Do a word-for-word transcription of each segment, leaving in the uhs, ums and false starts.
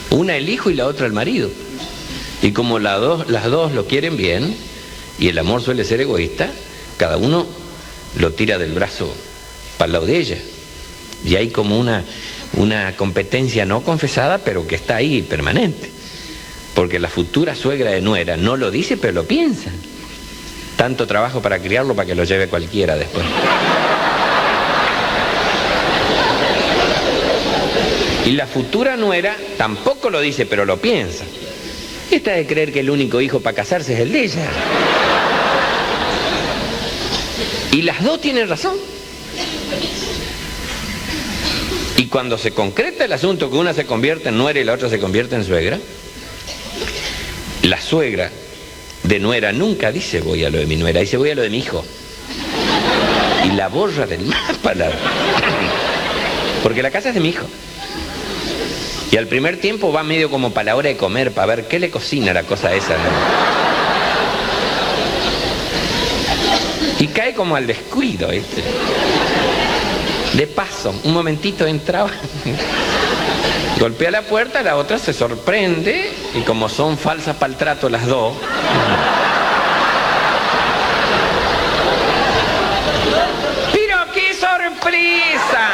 Una el hijo y la otra el marido. Y como la dos, las dos lo quieren bien, y el amor suele ser egoísta, cada uno lo tira del brazo para el lado de ella. Y hay como una, una competencia no confesada, pero que está ahí permanente. Porque la futura suegra de nuera no lo dice, pero lo piensa. Tanto trabajo para criarlo para que lo lleve cualquiera después. Y la futura nuera tampoco lo dice, pero lo piensa. Esta de creer que el único hijo para casarse es el de ella. Y las dos tienen razón. Y cuando se concreta el asunto que una se convierte en nuera y la otra se convierte en suegra, la suegra de nuera nunca dice voy a lo de mi nuera, dice voy a lo de mi hijo. Y la borra del mapa, la... porque la casa es de mi hijo. Y al primer tiempo va medio como para la hora de comer, para ver qué le cocina la cosa esa, ¿no? Y cae como al descuido, ¿viste? De paso, un momentito entraba, golpea la puerta, la otra se sorprende, y como son falsas para el trato las dos, ¡pero qué sorpresa!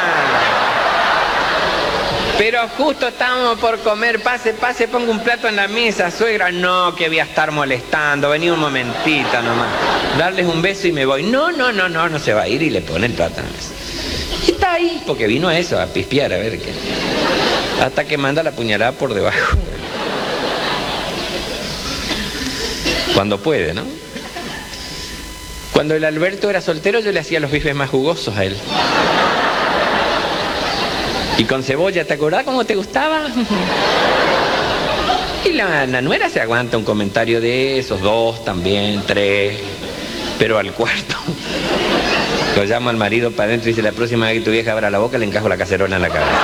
Pero justo estábamos por comer, pase, pase, pongo un plato en la mesa, suegra. No, que voy a estar molestando, vení un momentito nomás. Darles un beso y me voy. No, no, no, no, no se va a ir, y le pone el plato en la mesa. Y está ahí, porque vino a eso, a pispear, a ver qué. Hasta que manda la puñalada por debajo. Cuando puede, ¿no? Cuando el Alberto era soltero, yo le hacía los bifes más jugosos a él. Y con cebolla, ¿te acordás cómo te gustaba? Y la, la nuera se aguanta un comentario de esos, dos también, tres, pero al cuarto lo llama al marido para adentro y dice, la próxima vez que tu vieja abra la boca le encajo la cacerola en la cabeza.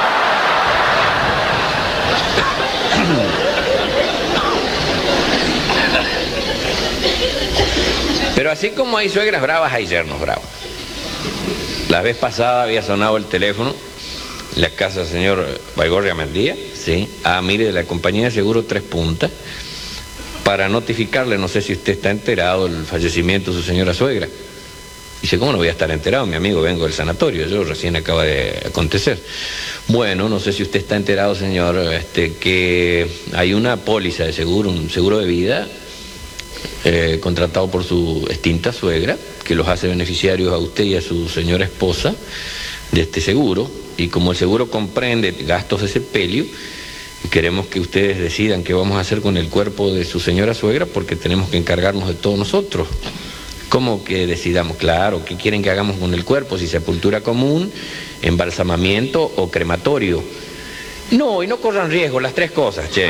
Pero así como hay suegras bravas, hay yernos bravos. La vez pasada había sonado el teléfono, la casa del señor Baigorria Mendía, sí. Ah, mire, de la compañía de seguro Tres Puntas, para notificarle, no sé si usted está enterado, del fallecimiento de su señora suegra. Dice, ¿cómo no voy a estar enterado? Mi amigo, vengo del sanatorio, yo recién acaba de acontecer. Bueno, no sé si usted está enterado, señor, este, que hay una póliza de seguro, un seguro de vida, eh, contratado por su extinta suegra, que los hace beneficiarios a usted y a su señora esposa de este seguro. Y como el seguro comprende gastos de sepelio, queremos que ustedes decidan qué vamos a hacer con el cuerpo de su señora suegra, porque tenemos que encargarnos de todos nosotros. ¿Cómo que decidamos? Claro, ¿qué quieren que hagamos con el cuerpo? Si sepultura común, embalsamamiento o crematorio. No, y no corran riesgo, las tres cosas, che.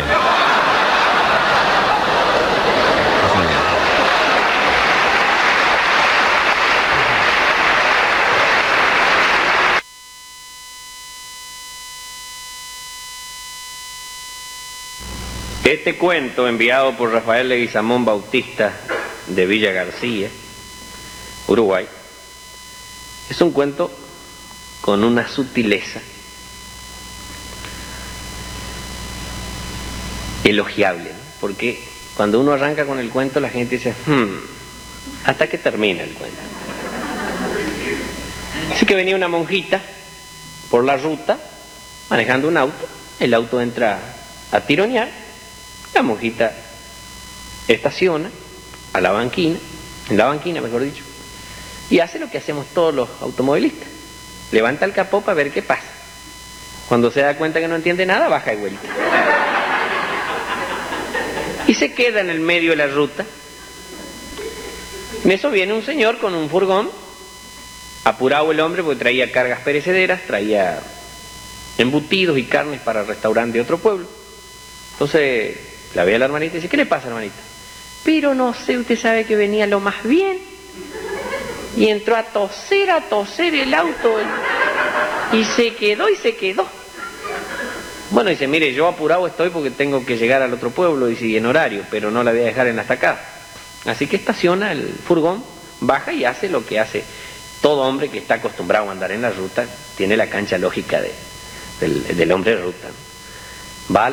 Este cuento, enviado por Rafael Leguizamón Bautista de Villa García, Uruguay, es un cuento con una sutileza elogiable, ¿no? Porque cuando uno arranca con el cuento, la gente dice, hmm, ¿hasta que termina el cuento? Así que venía una monjita por la ruta, manejando un auto, el auto entra a tironear. La monjita estaciona a la banquina, en la banquina mejor dicho, y hace lo que hacemos todos los automovilistas. Levanta el capó para ver qué pasa. Cuando se da cuenta que no entiende nada, baja de vuelta. Y se queda en el medio de la ruta. En eso viene un señor con un furgón, apurado el hombre porque traía cargas perecederas, traía embutidos y carnes para el restaurante de otro pueblo. Entonces la ve a la hermanita y dice, ¿qué le pasa, hermanita? Pero no sé, usted sabe que venía lo más bien y entró a toser, a toser el auto y se quedó y se quedó. Bueno, dice, mire, yo apurado estoy porque tengo que llegar al otro pueblo y sigue en horario, pero no la voy a dejar en la estacada. Así que estaciona el furgón, baja y hace lo que hace todo hombre que está acostumbrado a andar en la ruta, tiene la cancha lógica de, del, del hombre de ruta. Va,